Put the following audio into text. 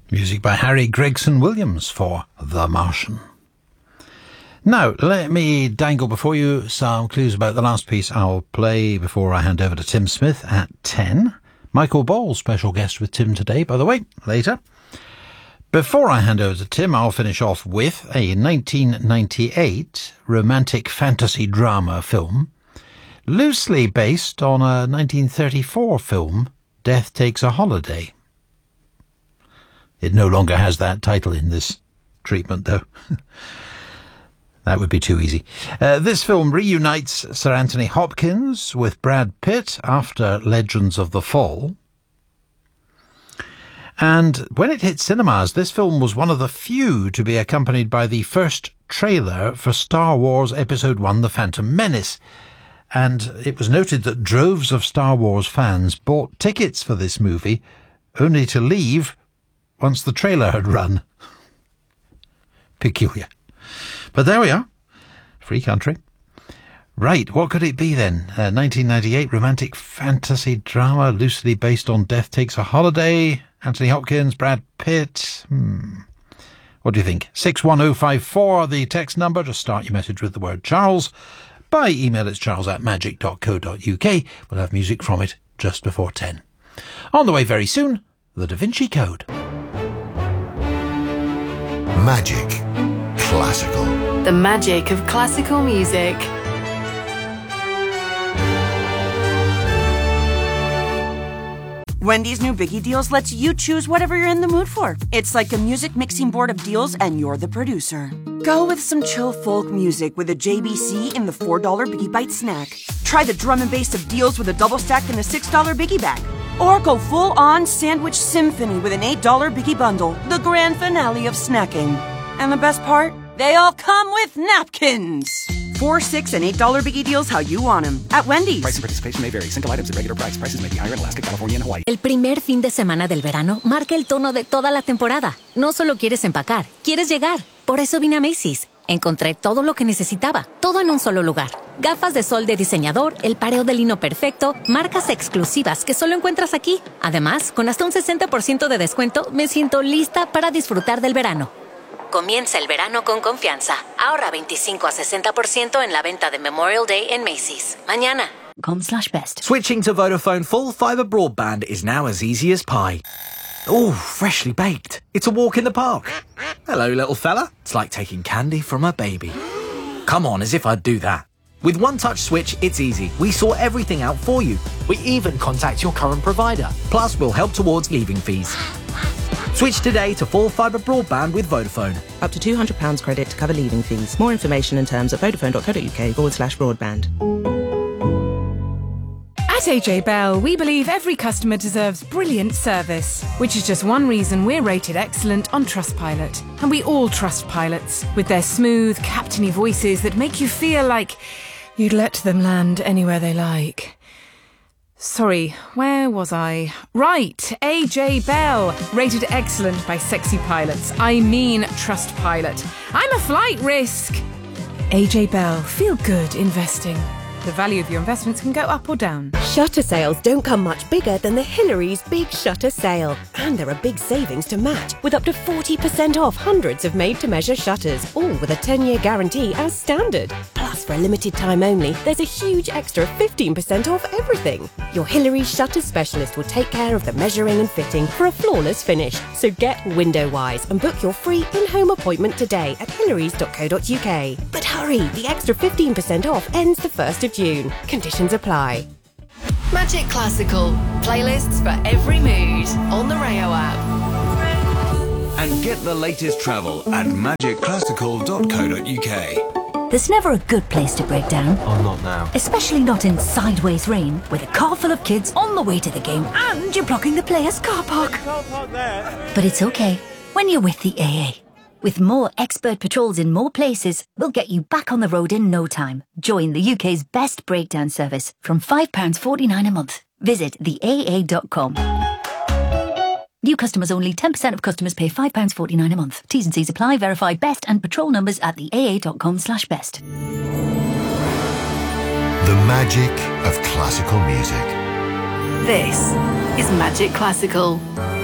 Music by Harry Gregson Williams for The Martian. Now, let me dangle before you some clues about the last piece I'll play before I hand over to Tim Smith at 10. Michael Ball, special guest with Tim today, by the way, later. Before I hand over to Tim, I'll finish off with a 1998 romantic fantasy drama film, loosely based on a 1934 film, Death Takes a Holiday. It no longer has that title in this treatment, though. That would be too easy. This film reunites Sir Anthony Hopkins with Brad Pitt after Legends of the Fall. And when it hit cinemas, this film was one of the few to be accompanied by the first trailer for Star Wars Episode I, The Phantom Menace. And it was noted that droves of Star Wars fans bought tickets for this movie, only to leave once the trailer had run. Peculiar. But there we are. Free country. Right, what could it be then? 1998 romantic fantasy drama loosely based on Death Takes a Holiday. Anthony Hopkins, Brad Pitt. What do you think? 61054, the text number. Just start your message with the word Charles. By email, it's charles@magic.co.uk. We'll have music from it just before 10. On the way very soon, the Da Vinci Code. Magic Classical. The magic of classical music. Wendy's new Biggie Deals lets you choose whatever you're in the mood for. It's like a music mixing board of deals, and you're the producer. Go with some chill folk music with a JBC in the $4 Biggie Bite snack. Try the drum and bass of deals with a double stack in the $6 Biggie Bag. Or go full-on sandwich symphony with an $8 Biggie Bundle, the grand finale of snacking. And the best part? They all come with napkins. $4, $6, and $8 Biggie Deals how you want them. At Wendy's. Price and participation may vary. Single items at regular price. Prices may be higher in Alaska, California, and Hawaii. El primer fin de semana del verano marca el tono de toda la temporada. No solo quieres empacar, quieres llegar. Por eso vine a Macy's. Encontré todo lo que necesitaba, todo en un solo lugar. Gafas de sol de diseñador, el pareo de lino perfecto, marcas exclusivas que solo encuentras aquí. Además, con hasta un 60% de descuento, me siento lista para disfrutar del verano. Comienza el verano con confianza. Ahorra 25 a 60% en la venta de Memorial Day en Macy's. Mañana. .com/best. Switching to Vodafone full fibre broadband is now as easy as pie. Ooh, freshly baked. It's a walk in the park. Hello, little fella. It's like taking candy from a baby. Come on, as if I'd do that. With One Touch Switch, it's easy. We sort everything out for you. We even contact your current provider. Plus, we'll help towards leaving fees. Switch today to full fibre broadband with Vodafone. Up to £200 credit to cover leaving fees. More information and terms at vodafone.co.uk/broadband. At AJ Bell, we believe every customer deserves brilliant service, which is just one reason we're rated excellent on Trustpilot. And we all trust pilots, with their smooth, captainy voices that make you feel like you'd let them land anywhere they like. Sorry, where was I? Right, AJ Bell, rated excellent by sexy pilots. I mean Trustpilot. I'm a flight risk. AJ Bell, feel good investing. The value of your investments can go up or down. Shutter sales don't come much bigger than the Hillary's Big Shutter Sale. And there are big savings to match, with up to 40% off hundreds of made-to-measure shutters, all with a 10-year guarantee as standard. Plus, for a limited time only, there's a huge extra 15% off everything. Your Hillary's Shutter Specialist will take care of the measuring and fitting for a flawless finish. So get window-wise and book your free in-home appointment today at hillarys.co.uk. But hurry, the extra 15% off ends the 1st of June. Conditions apply. Magic Classical. Playlists for every mood on the Rayo app. And get the latest travel at magicclassical.co.uk. There's never a good place to break down. Oh, not now. Especially not in sideways rain, with a car full of kids on the way to the game and you're blocking the players' car park. But it's okay when you're with the AA. With more expert patrols in more places, we'll get you back on the road in no time. Join the UK's best breakdown service from £5.49 a month. Visit theaa.com. New customers only. 10% of customers pay £5.49 a month. T's and C's apply. Verify best and patrol numbers at theaa.com/best. The magic of classical music. This is Magic Classical.